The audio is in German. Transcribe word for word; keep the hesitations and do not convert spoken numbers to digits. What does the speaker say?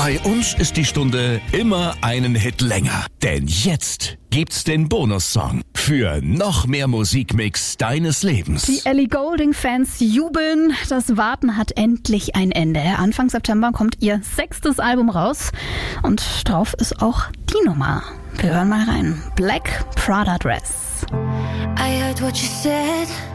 Bei uns ist die Stunde immer einen Hit länger. Denn jetzt gibt's den Bonussong für noch mehr Musikmix deines Lebens. Die Ellie Goulding-Fans jubeln. Das Warten hat endlich ein Ende. Anfang September kommt ihr sechstes Album raus. Und drauf ist auch die Nummer. Wir hören mal rein. Black Prada Dress. I heard what you said.